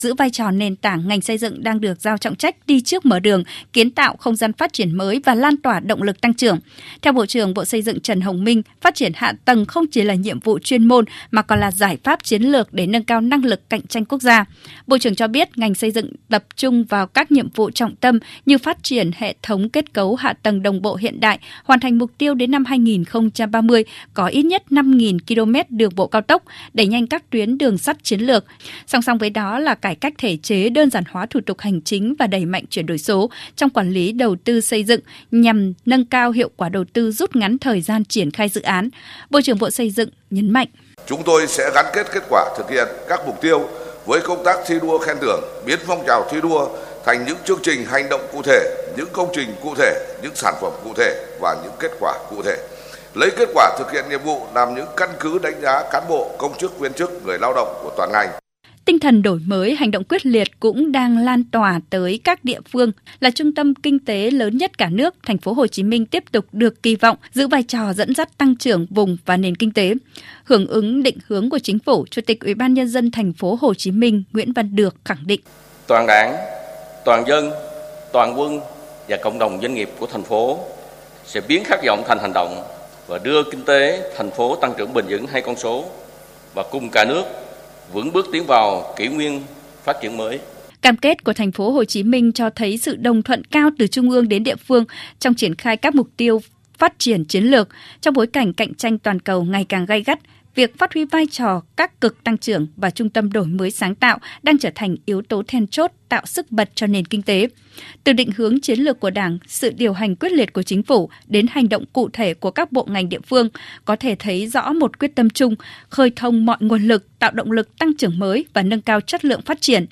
giữ vai trò nền tảng, ngành xây dựng đang được giao trọng trách đi trước mở đường, kiến tạo không gian phát triển mới và lan tỏa động lực tăng trưởng. Theo Bộ trưởng Bộ Xây dựng Trần Hồng Minh, phát triển hạ tầng không chỉ là nhiệm vụ chuyên môn mà còn là giải pháp chiến lược để nâng cao năng lực cạnh tranh quốc gia. Bộ trưởng cho biết ngành xây dựng tập trung vào các nhiệm vụ trọng tâm như phát triển hệ thống kết cấu hạ tầng đồng bộ hiện đại, hoàn thành mục tiêu đến năm 2030 có ít nhất 5.000 km đường bộ cao tốc, đẩy nhanh các tuyến đường sắt chiến lược. Song song với đó là cải cách thể chế, đơn giản hóa thủ tục hành chính và đẩy mạnh chuyển đổi số trong quản lý đầu tư xây dựng nhằm nâng cao hiệu quả đầu tư, rút ngắn thời gian triển khai dự án. Bộ trưởng Bộ Xây dựng nhấn mạnh. Chúng tôi sẽ gắn kết kết quả thực hiện các mục tiêu với công tác thi đua khen thưởng, biến phong trào thi đua thành những chương trình hành động cụ thể, những công trình cụ thể, những sản phẩm cụ thể và những kết quả cụ thể. Lấy kết quả thực hiện nhiệm vụ làm những căn cứ đánh giá cán bộ, công chức, viên chức, người lao động của toàn ngành. Tinh thần đổi mới, hành động quyết liệt cũng đang lan tỏa tới các địa phương. Là trung tâm kinh tế lớn nhất cả nước, thành phố Hồ Chí Minh tiếp tục được kỳ vọng giữ vai trò dẫn dắt tăng trưởng vùng và nền kinh tế. Hưởng ứng định hướng của Chính phủ, Chủ tịch Ủy ban Nhân dân thành phố Hồ Chí Minh Nguyễn Văn Được khẳng định: toàn Đảng, toàn dân, toàn quân và cộng đồng doanh nghiệp của thành phố sẽ biến khát vọng thành hành động và đưa kinh tế thành phố tăng trưởng bền vững 2 con số và cùng cả nước vững bước tiến vào kỷ nguyên phát triển mới. Cam kết của thành phố Hồ Chí Minh cho thấy sự đồng thuận cao từ trung ương đến địa phương trong triển khai các mục tiêu phát triển chiến lược. Trong bối cảnh cạnh tranh toàn cầu ngày càng gay gắt, việc phát huy vai trò các cực tăng trưởng và trung tâm đổi mới sáng tạo đang trở thành yếu tố then chốt tạo sức bật cho nền kinh tế. Từ định hướng chiến lược của Đảng, sự điều hành quyết liệt của Chính phủ đến hành động cụ thể của các bộ ngành địa phương có thể thấy rõ một quyết tâm chung, khơi thông mọi nguồn lực, tạo động lực tăng trưởng mới và nâng cao chất lượng phát triển.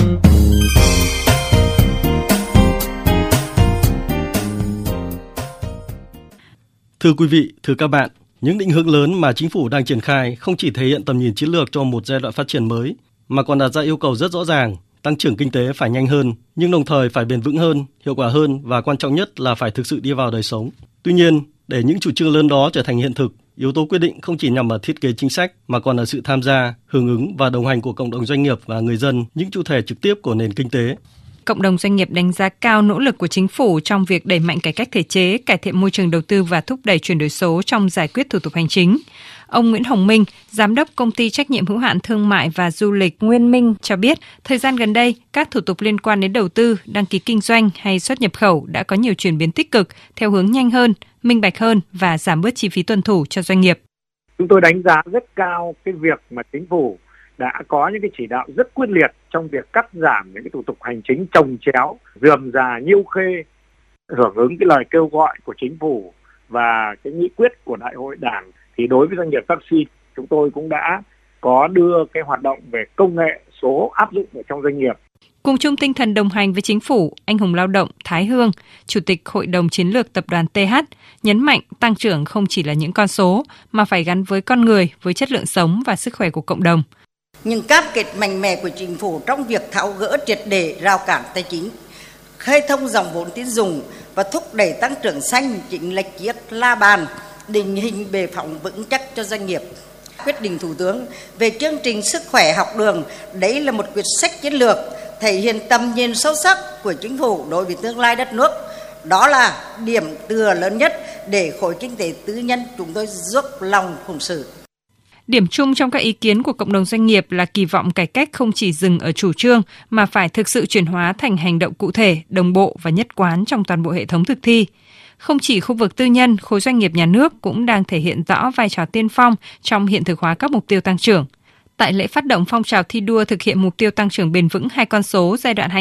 Thưa quý vị, thưa các bạn, những định hướng lớn mà Chính phủ đang triển khai không chỉ thể hiện tầm nhìn chiến lược cho một giai đoạn phát triển mới, mà còn đặt ra yêu cầu rất rõ ràng, tăng trưởng kinh tế phải nhanh hơn, nhưng đồng thời phải bền vững hơn, hiệu quả hơn và quan trọng nhất là phải thực sự đi vào đời sống. Tuy nhiên, để những chủ trương lớn đó trở thành hiện thực, yếu tố quyết định không chỉ nằm ở thiết kế chính sách mà còn ở sự tham gia, hưởng ứng và đồng hành của cộng đồng doanh nghiệp và người dân, những chủ thể trực tiếp của nền kinh tế. Cộng đồng doanh nghiệp đánh giá cao nỗ lực của Chính phủ trong việc đẩy mạnh cải cách thể chế, cải thiện môi trường đầu tư và thúc đẩy chuyển đổi số trong giải quyết thủ tục hành chính. Ông Nguyễn Hồng Minh, Giám đốc Công ty Trách nhiệm hữu hạn Thương mại và Du lịch Nguyên Minh cho biết, thời gian gần đây, các thủ tục liên quan đến đầu tư, đăng ký kinh doanh hay xuất nhập khẩu đã có nhiều chuyển biến tích cực theo hướng nhanh hơn, minh bạch hơn và giảm bớt chi phí tuân thủ cho doanh nghiệp. Chúng tôi đánh giá rất cao cái việc mà Chính phủ đã có những cái chỉ đạo rất quyết liệt trong việc cắt giảm những cái thủ tục hành chính chồng chéo, rườm rà, nhiêu khê, hưởng ứng cái lời kêu gọi của Chính phủ và cái nghị quyết của Đại hội Đảng. Thì đối với doanh nghiệp taxi, chúng tôi cũng đã có đưa cái hoạt động về công nghệ số áp dụng ở trong doanh nghiệp. Cùng chung tinh thần đồng hành với Chính phủ, anh hùng lao động Thái Hương, Chủ tịch Hội đồng Chiến lược Tập đoàn TH, nhấn mạnh tăng trưởng không chỉ là những con số mà phải gắn với con người, với chất lượng sống và sức khỏe của cộng đồng. Những cam kết mạnh mẽ của Chính phủ trong việc tháo gỡ triệt để rào cản tài chính, khơi thông dòng vốn tín dụng và thúc đẩy tăng trưởng xanh chính là chiếc la bàn định hình bệ phóng vững chắc cho doanh nghiệp. Quyết định Thủ tướng về chương trình sức khỏe học đường, đấy là một quyết sách chiến lược thể hiện tầm nhìn sâu sắc của Chính phủ đối với tương lai đất nước. Đó là điểm tựa lớn nhất để khối kinh tế tư nhân chúng tôi dốc lòng phụng sự. Điểm chung trong các ý kiến của cộng đồng doanh nghiệp là kỳ vọng cải cách không chỉ dừng ở chủ trương mà phải thực sự chuyển hóa thành hành động cụ thể, đồng bộ và nhất quán trong toàn bộ hệ thống thực thi. Không chỉ khu vực tư nhân, khối doanh nghiệp nhà nước cũng đang thể hiện rõ vai trò tiên phong trong hiện thực hóa các mục tiêu tăng trưởng. Tại lễ phát động phong trào thi đua thực hiện mục tiêu tăng trưởng bền vững 2 con số giai đoạn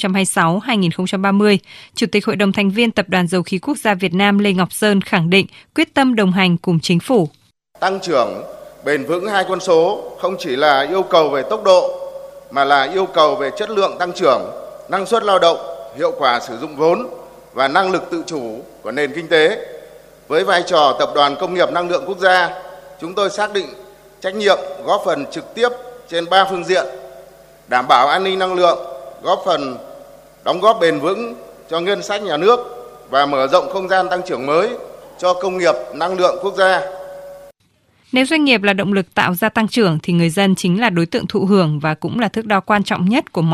2026-2030, Chủ tịch Hội đồng thành viên Tập đoàn Dầu khí Quốc gia Việt Nam Lê Ngọc Sơn khẳng định quyết tâm đồng hành cùng Chính phủ. Tăng trưởng bền vững 2 con số không chỉ là yêu cầu về tốc độ mà là yêu cầu về chất lượng tăng trưởng, năng suất lao động, hiệu quả sử dụng vốn và năng lực tự chủ của nền kinh tế. Với vai trò Tập đoàn Công nghiệp Năng lượng Quốc gia, chúng tôi xác định trách nhiệm góp phần trực tiếp trên 3 phương diện: đảm bảo an ninh năng lượng, góp phần đóng góp bền vững cho ngân sách nhà nước và mở rộng không gian tăng trưởng mới cho công nghiệp năng lượng quốc gia. Nếu doanh nghiệp là động lực tạo ra tăng trưởng thì người dân chính là đối tượng thụ hưởng và cũng là thước đo quan trọng nhất của mọi